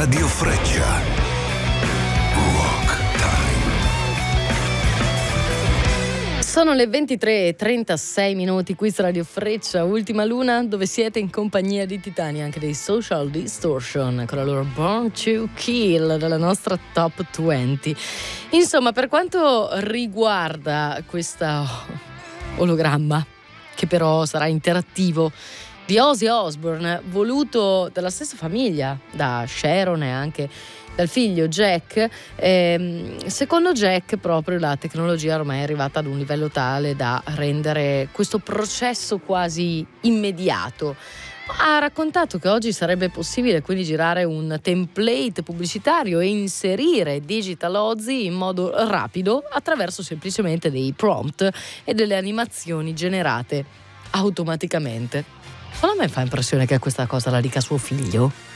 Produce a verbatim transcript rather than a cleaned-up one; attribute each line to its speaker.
Speaker 1: Radio Freccia. Rock Time.
Speaker 2: Sono le ventitré e trentasei minuti qui su Radio Freccia, Ultima Luna, dove siete in compagnia di titani, anche dei Social Distortion, con la loro Born to Kill dalla nostra Top venti. Insomma, per quanto riguarda questo ologramma, che però sarà interattivo, di Ozzy Osbourne, voluto dalla stessa famiglia, da Sharon e anche dal figlio Jack, ehm, secondo Jack proprio la tecnologia ormai è arrivata ad un livello tale da rendere questo processo quasi immediato. Ha raccontato che oggi sarebbe possibile quindi girare un template pubblicitario e inserire Digital Ozzy in modo rapido attraverso semplicemente dei prompt e delle animazioni generate automaticamente. Solo a me fa impressione che questa cosa la dica suo figlio.